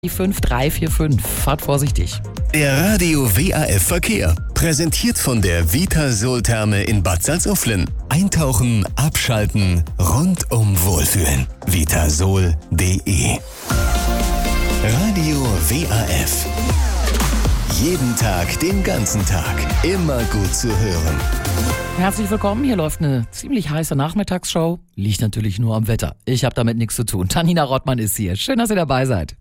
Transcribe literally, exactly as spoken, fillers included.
Die fünf drei vier fünf. Fahrt vorsichtig. Der Radio W A F Verkehr. Präsentiert von der Vitasol-Therme in Bad Salzuflen. Eintauchen, abschalten, rundum wohlfühlen. vitasol punkt de. Radio W A F. Jeden Tag, den ganzen Tag. Immer gut zu hören. Herzlich willkommen. Hier läuft eine ziemlich heiße Nachmittagsshow. Liegt natürlich nur am Wetter. Ich habe damit nichts zu tun. Tanina Rottmann ist hier. Schön, dass ihr dabei seid.